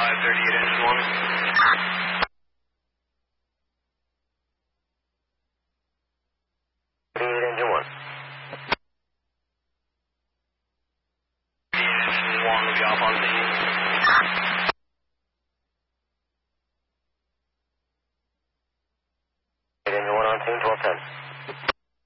538 engine 1. Engine 1. Engine 1 will be off on scene. Engine 1 on scene, 1210.